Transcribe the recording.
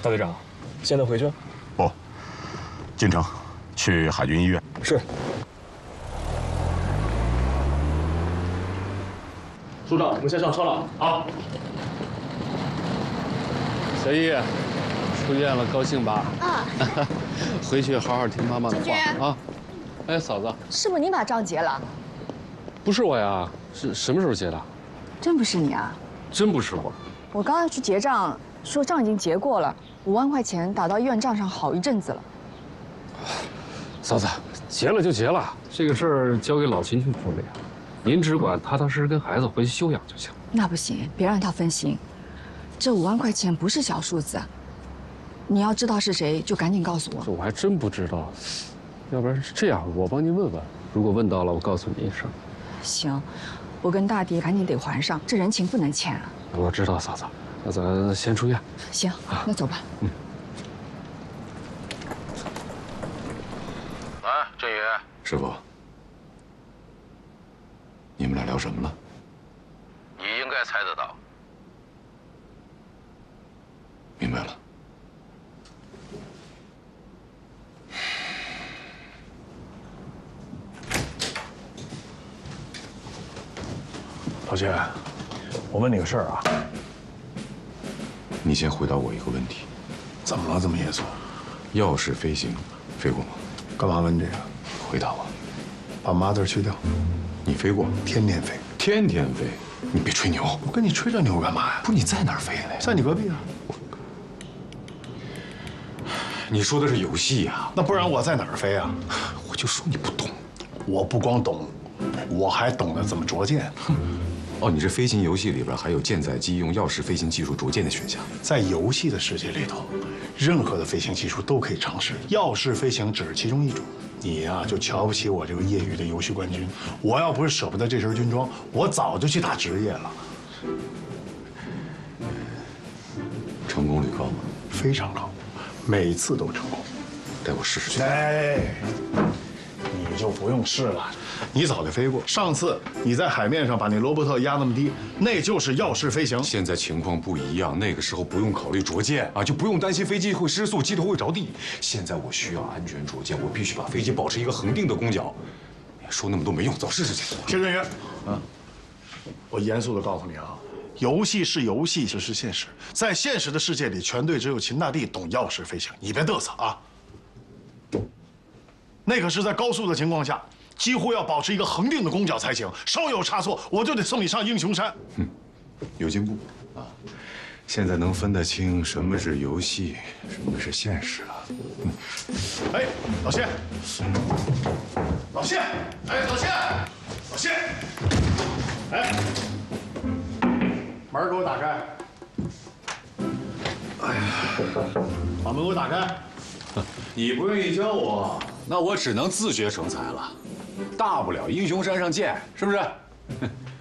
大队长，现在回去？ 不，进城，去海军医院。 是。署长，我们先上车了。 好。 小易，出院了，高兴吧？ 啊。 回去好好听妈妈的话啊。哎，嫂子， 是不是你把账结了？ 不是我呀，是什么时候结的？ 真不是你啊？ 真不是我。 我刚要去结账，说账已经结过了，5万块钱打到医院账上好一阵子了。 嫂子，结了就结了，这个事儿交给老秦去处理啊。您只管踏踏实实跟孩子回去休养就行。 那不行，别让他分心。这5万块钱不是小数字，你要知道是谁，就赶紧告诉我。 这我还真不知道，要不然是这样，我帮您问问，如果问到了，我告诉你一声。 行，我跟大弟赶紧得还上，这人情不能欠啊。 我知道，嫂子，那咱先出院。 行，那走吧。 嗯。 来，振宇， 师傅，你们俩聊什么了？ 你应该猜得到。 明白了。 老谢，我问你个事儿啊。 你先回答我一个问题。 怎么了？这么严肃？ 耀式飞行飞过吗？ 干嘛问这个？ 回答我。 把妈字去掉。 你飞过？ 天天飞。 天天飞？你别吹牛。 我跟你吹这牛干嘛呀？ 不是你在哪儿飞的呀？ 在你隔壁啊。 你说的是游戏呀？ 那不然我在哪儿飞啊？ 我就说你不懂。 我不光懂，我还懂得怎么着舰。 哦，你这飞行游戏里边还有舰载机用耀式飞行技术着舰的选项。 在游戏的世界里头，任何的飞行技术都可以尝试，耀式飞行只是其中一种。你呀，就瞧不起我这个业余的游戏冠军。我要不是舍不得这身军装，我早就去打职业了。 成功率高吗？ 非常高，每次都成功。 带我试试去。 哎，你就不用试了，你早就飞过。上次你在海面上把那罗伯特压那么低，那就是耀式飞行。 现在情况不一样，那个时候不用考虑着舰啊，就不用担心飞机会失速、机头会着地。现在我需要安全着舰，我必须把飞机保持一个恒定的弓角。说那么多没用，走试试去。 铁振宇，我严肃地告诉你啊，游戏是游戏，只是现实。在现实的世界里，全队只有秦大帝懂耀式飞行，你别嘚瑟啊。那可是在高速的情况下，几乎要保持一个恒定的弓角才行，稍有差错，我就得送你上英雄山。 有进步啊！现在能分得清什么是游戏，什么是现实了。 哎，老谢，老谢，哎，老谢，老谢，哎，门给我打开。哎呀，把门给我打开。 你不愿意教我，那我只能自学成才了。大不了英雄山上见，是不是？